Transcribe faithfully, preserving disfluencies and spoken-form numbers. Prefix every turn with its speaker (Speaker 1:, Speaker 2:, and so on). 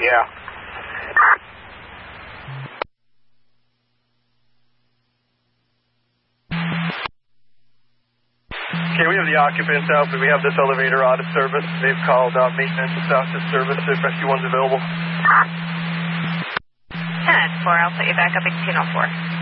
Speaker 1: Yeah.
Speaker 2: Okay, we have the occupants out, but we have this elevator out of service. They've called uh, maintenance out to service if rescue one's available.
Speaker 3: ten four, I'll put you back up at eighteen oh four.